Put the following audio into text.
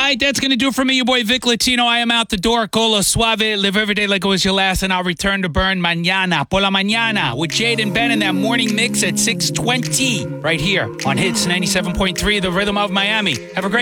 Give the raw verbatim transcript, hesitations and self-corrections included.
right, that's going to do it for me, your boy Vic Latino. I am out the door. Colo suave. Live every day like it was your last, and I'll return to burn mañana, por la mañana, with Jade and Ben in that morning mix at six twenty right here on Hits ninety-seven point three, the rhythm of Miami. Have a great